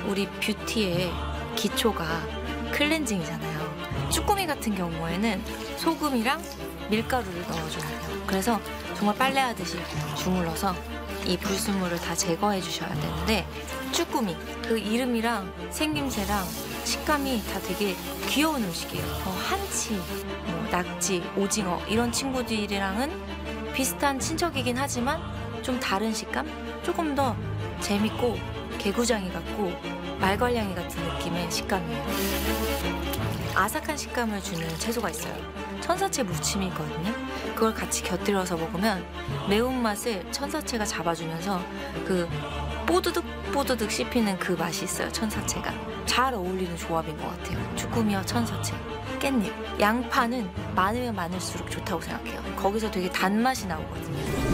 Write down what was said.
우리 뷰티의 기초가 클렌징이잖아요. 쭈꾸미 같은 경우에는 소금이랑 밀가루를 넣어줘야 돼요. 그래서 정말 빨래하듯이 주물러서 이 불순물을 다 제거해 주셔야 되는데, 쭈꾸미 그 이름이랑 생김새랑 식감이 다 되게 귀여운 음식이에요. 한치, 낙지, 오징어 이런 친구들이랑은 비슷한 친척이긴 하지만 좀 다른 식감? 조금 더 재밌고 개구장이 같고 말괄량이 같은 느낌의 식감이에요. 아삭한 식감을 주는 채소가 있어요. 천사채 무침이 있거든요. 그걸 같이 곁들여서 먹으면 매운맛을 천사채가 잡아주면서 그 뽀드득 뽀드득 씹히는 그 맛이 있어요. 천사채가 잘 어울리는 조합인 것 같아요. 쭈꾸미와 천사채, 깻잎, 양파는 많으면 많을수록 좋다고 생각해요. 거기서 되게 단맛이 나오거든요.